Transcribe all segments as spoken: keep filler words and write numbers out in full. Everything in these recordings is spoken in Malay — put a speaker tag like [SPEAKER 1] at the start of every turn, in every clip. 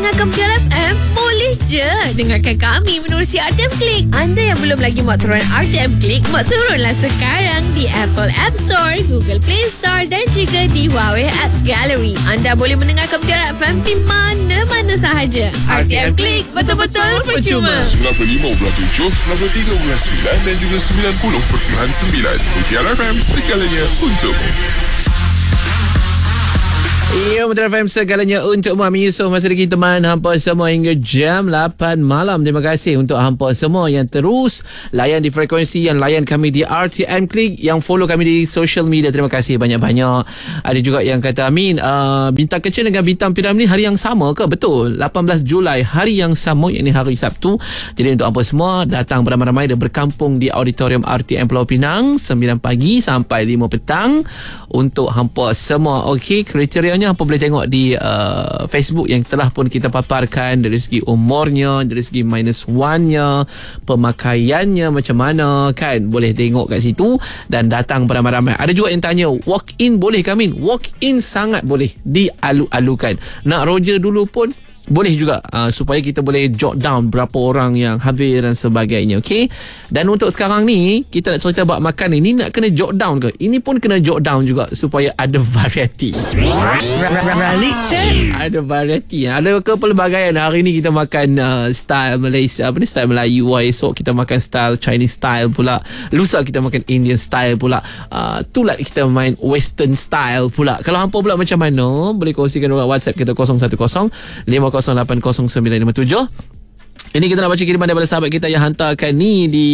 [SPEAKER 1] mendengarkan Piala F M, boleh je dengarkan kami menerusi R T M Click. Anda yang belum lagi muat turun R T M Click, muat turunlah sekarang di Apple App Store, Google Play Store dan juga di Huawei Apps Gallery. Anda boleh mendengarkan Piala F M di mana-mana sahaja. R T M Click, betul-betul percuma.
[SPEAKER 2] sembilan puluh lima perpuluhan tujuh, sembilan puluh tiga perpuluhan sembilan dan juga sembilan puluh perpuluhan sembilan. Piala F M, segalanya untukmu.
[SPEAKER 3] Ya, Mutiara F M, segalanya untuk Muhammad Yusof. Masa lagi teman hampa semua hingga jam lapan malam. Terima kasih untuk hampa semua yang terus layan di frekuensi, yang layan kami di R T M Click, yang follow kami di social media. Terima kasih banyak-banyak. Ada juga yang kata, Amin, uh, bintang kecil dengan bintang piramid ni hari yang sama ke? Betul, lapan belas Julai, hari yang sama, iaitu hari Sabtu. Jadi untuk hampa semua, datang beramai-ramai dan berkampung di auditorium R T M Pulau Pinang sembilan pagi sampai lima petang untuk hampa semua. Okey, kriterianya hampa boleh tengok di uh, Facebook yang telah pun kita paparkan, dari segi umurnya, dari segi minus one-nya, pemakaiannya macam mana, kan boleh tengok kat situ dan datang beramai-ramai. Ada juga yang tanya, walk in boleh ke, Amin? Walk in sangat boleh, dialu-alukan. Nak Roger dulu pun boleh juga, uh, supaya kita boleh jot down berapa orang yang hadir dan sebagainya. Okey. Dan untuk sekarang ni kita nak cerita bab makan ni, nak kena jot down ke? Ini pun kena jot down juga supaya ada variety. Ada variety. Ada kepelbagaian. Hari ni kita makan uh, style Malaysia, apa ni, style Melayu. Esok kita makan style Chinese style pula. Lusa kita makan Indian style pula. Uh, tulat kita main Western style pula. Kalau hampa pula macam mana, boleh kongsikan dekat WhatsApp kita kosong satu kosong lima kosong lapan kosong sembilan lima tujuh. Ini kita nak baca kiriman daripada sahabat kita yang hantarkan ni di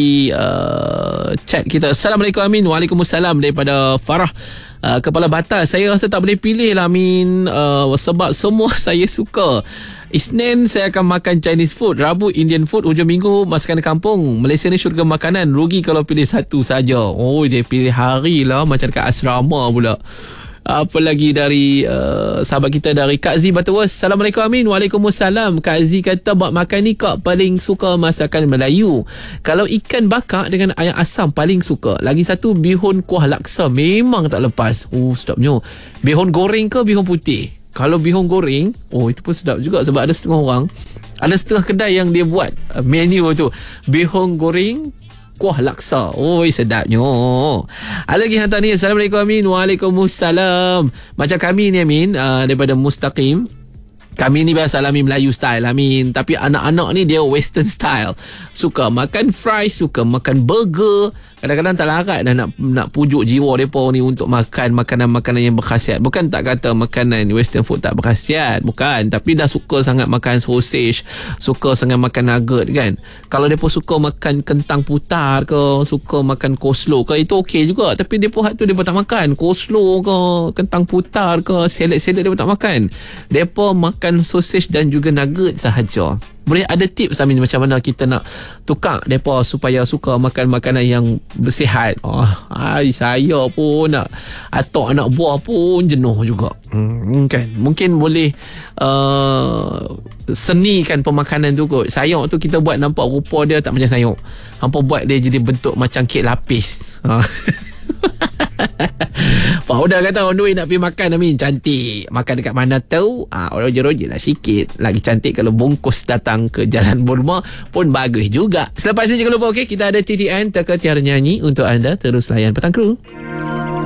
[SPEAKER 3] uh, chat kita. Assalamualaikum, Amin. Waalaikumsalam, daripada Farah, uh, Kepala Batas. Saya rasa tak boleh pilih lah, Amin, uh, sebab semua saya suka. Isnin saya akan makan Chinese food, Rabu Indian food, hujung minggu masakan kampung. Malaysia ni syurga makanan, rugi kalau pilih satu saja. Oh, dia pilih hari lah, macam dekat asrama pula. Apa lagi dari uh, sahabat kita dari Kak Z Batawas. Assalamualaikum, Amin. Waalaikumsalam. Kak Z kata buat makan ni Kak paling suka masakan Melayu. Kalau ikan bakar dengan ayam asam paling suka. Lagi satu bihun kuah laksa memang tak lepas. Oh, sedapnya. Bihun goreng ke bihun putih? Kalau bihun goreng, oh itu pun sedap juga, sebab ada setengah orang, ada setengah kedai yang dia buat uh, menu tu bihun goreng kuah laksa. Oh, sedapnya. Ada lagi hantar ni. Assalamualaikum, Amin. Waalaikumsalam. Macam kami ni, Amin, uh, daripada Mustaqim. Kami ni biasa Amin Melayu style, Amin. Tapi anak-anak ni dia Western style. Suka makan fries, suka makan burger. Kadang-kadang tak larat dah nak, nak pujuk jiwa mereka ni untuk makan makanan-makanan yang berkhasiat. Bukan tak kata makanan Western food tak berkhasiat, bukan. Tapi dah suka sangat makan sausage, suka sangat makan nugget, kan. Kalau mereka suka makan kentang putar ke, suka makan coleslaw ke, itu okey juga. Tapi mereka hak tu mereka tak makan coleslaw ke, kentang putar ke, salad-salad mereka tak makan. Mereka makan sausage dan juga nugget sahaja. Boleh ada tips, Amin, macam mana kita nak tukar mereka supaya suka makan makanan yang bersihat. Oh, ay, saya pun nak atok anak buah pun jenuh juga. Hmm, kan? Mungkin boleh uh, senikan pemakanan tu kot. Sayur tu kita buat nampak rupa dia tak macam sayur. Hampa buat dia jadi bentuk macam kek lapis. Pak Uda kata on the way nak pergi makan, Amin, cantik. Makan dekat mana tahu? Ah, roja-roja lah sikit. Lagi cantik kalau bungkus datang ke Jalan Burma pun bagus juga. Selepas ini jangan lupa, okey, kita ada T T N Teka Tiara Nyanyi untuk anda. Terus layan Petang Kru.